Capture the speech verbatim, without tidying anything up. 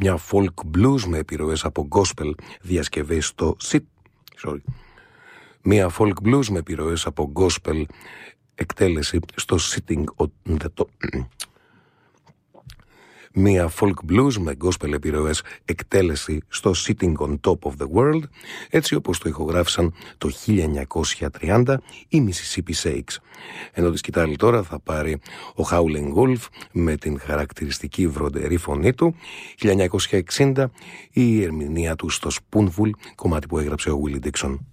μια folk blues με επιρροές από gospel διασκευές στο sit... Sorry. Μια folk blues με επιρροές από gospel εκτέλεση στο sitting on the top. Μια folk blues με gospel επιρροές εκτέλεση στο Sitting on Top of the World, έτσι όπως το ηχογράφησαν το χίλια εννιακόσια τριάντα οι Mississippi Shakes. Ενώ τη σκητάλη τώρα θα πάρει ο Howlin' Wolf με την χαρακτηριστική βροντερή φωνή του. χίλια εννιακόσια εξήντα η ερμηνεία του στο Spoonful, κομμάτι που έγραψε ο Willie Dixon.